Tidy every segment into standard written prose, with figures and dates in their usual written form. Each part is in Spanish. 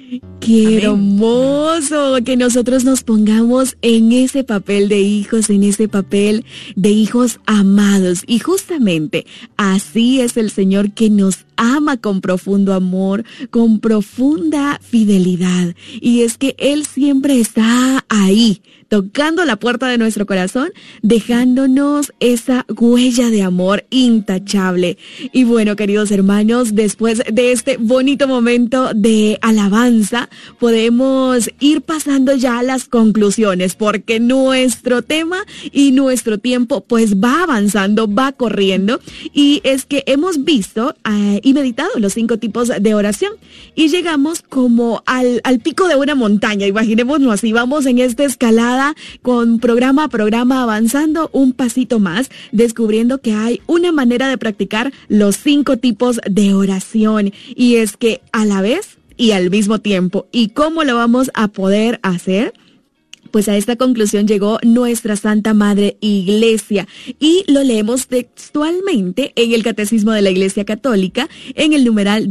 Qué Amén. hermoso que nosotros nos pongamos en ese papel de hijos, en ese papel de hijos amados. Y justamente así es el Señor, que nos ama con profundo amor, con profunda fidelidad. Y es que Él siempre está ahí, tocando la puerta de nuestro corazón, dejándonos esa huella de amor intachable. Y bueno, queridos hermanos, después de este bonito momento de alabanza, podemos ir pasando ya a las conclusiones, porque nuestro tema y nuestro tiempo pues va avanzando, va corriendo. Y es que hemos visto y meditado los 5 tipos de oración, y llegamos como al pico de una montaña. Imaginémonos así, vamos en esta escalada con programa a programa, avanzando un pasito más, descubriendo que hay una manera de practicar los 5 tipos de oración, y es que a la vez y al mismo tiempo. ¿Y cómo lo vamos a poder hacer? Pues a esta conclusión llegó nuestra Santa Madre Iglesia, y lo leemos textualmente en el Catecismo de la Iglesia Católica, en el numeral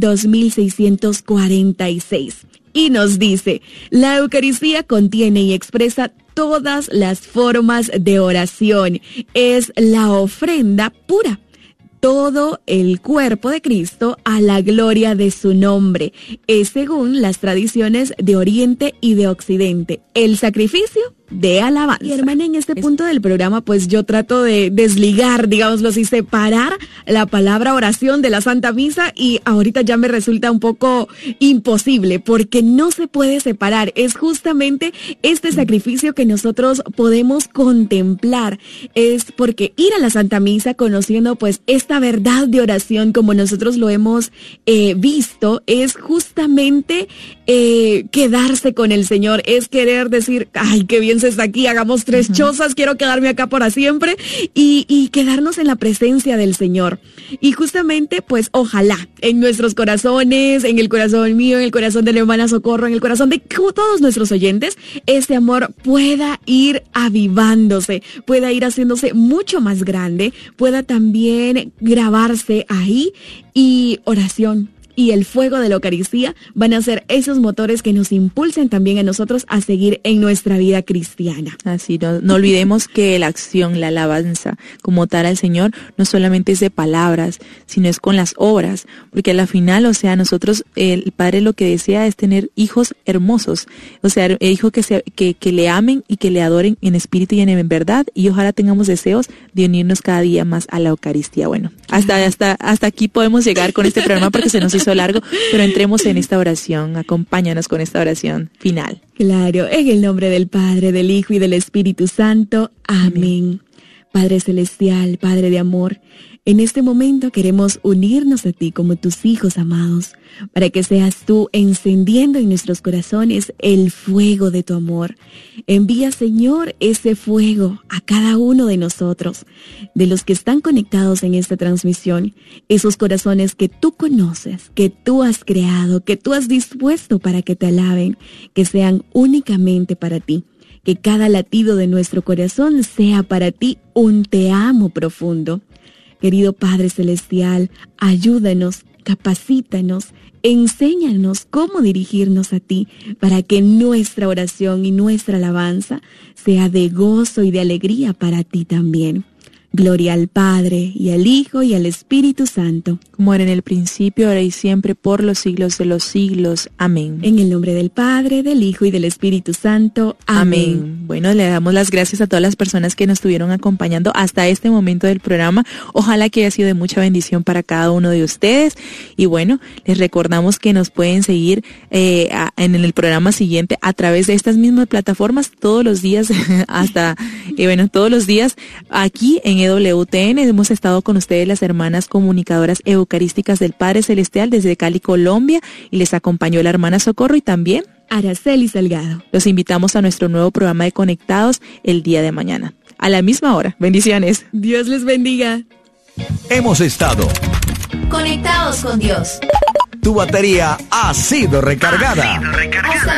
2646. Y nos dice: la Eucaristía contiene y expresa todas las formas de oración. Es la ofrenda pura, todo el cuerpo de Cristo a la gloria de su nombre. Es, según las tradiciones de Oriente y de Occidente, el sacrificio de alabanza. Y hermana, en este punto del programa, pues yo trato de desligar, digámoslo así, separar la palabra oración de la Santa Misa, y ahorita ya me resulta un poco imposible, porque no se puede separar. Es justamente este sacrificio que nosotros podemos contemplar. Es porque ir a la Santa Misa, conociendo pues esta verdad de oración como nosotros lo hemos visto, es justamente quedarse con el Señor, es querer decir: ay, qué bien se está aquí, hagamos 3 chozas, quiero quedarme acá para siempre, y quedarnos en la presencia del Señor. Y justamente, pues ojalá en nuestros corazones, en el corazón mío, en el corazón de la hermana Socorro, en el corazón de todos nuestros oyentes, este amor pueda ir avivándose, pueda ir haciéndose mucho más grande, pueda también grabarse ahí, y oración y el fuego de la Eucaristía van a ser esos motores que nos impulsen también a nosotros a seguir en nuestra vida cristiana. Así, no olvidemos que la acción, la alabanza como tal al Señor, no solamente es de palabras, sino es con las obras, porque a la final, o sea, nosotros, el Padre lo que desea es tener hijos hermosos, o sea, hijos que le amen y que le adoren en espíritu y en verdad, y ojalá tengamos deseos de unirnos cada día más a la Eucaristía. Bueno, hasta aquí podemos llegar con este programa porque se nos hizo largo, pero entremos en esta oración. Acompáñanos con esta oración final. Claro, en el nombre del Padre, del Hijo y del Espíritu Santo. Amén. Padre Celestial, Padre de amor, en este momento queremos unirnos a ti como tus hijos amados, para que seas tú encendiendo en nuestros corazones el fuego de tu amor. Envía, Señor, ese fuego a cada uno de nosotros, de los que están conectados en esta transmisión, esos corazones que tú conoces, que tú has creado, que tú has dispuesto para que te alaben, que sean únicamente para ti. Que cada latido de nuestro corazón sea para ti un te amo profundo. Querido Padre Celestial, ayúdanos, capacítanos, enséñanos cómo dirigirnos a ti, para que nuestra oración y nuestra alabanza sea de gozo y de alegría para ti también. Gloria al Padre, y al Hijo, y al Espíritu Santo. Como era en el principio, ahora y siempre, por los siglos de los siglos. Amén. En el nombre del Padre, del Hijo y del Espíritu Santo. Amén. Bueno, le damos las gracias a todas las personas que nos estuvieron acompañando hasta este momento del programa. Ojalá que haya sido de mucha bendición para cada uno de ustedes. Y bueno, les recordamos que nos pueden seguir en el programa siguiente a través de estas mismas plataformas todos los días, todos los días aquí en EWTN. Hemos estado con ustedes las hermanas comunicadoras eucarísticas del Padre Celestial desde Cali, Colombia, y les acompañó la hermana Socorro y también Araceli Salgado. Los invitamos a nuestro nuevo programa de Conectados el día de mañana, a la misma hora. Bendiciones. Dios les bendiga. Hemos estado conectados con Dios. Tu batería ha sido recargada. Hasta